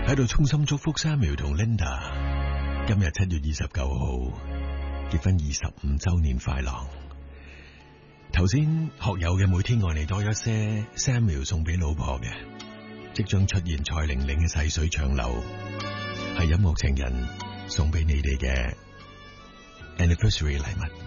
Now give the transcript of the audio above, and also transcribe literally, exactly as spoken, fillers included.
喺度衷心祝福 Samuel 同 Linda 今日七月二十九號結婚二十五周年快樂。頭先學友嘅每天愛你多一些 Samuel 送俾老婆嘅，即將出現蔡玲玲嘅細水長流，係音樂情人送俾你哋嘅 anniversary 禮物。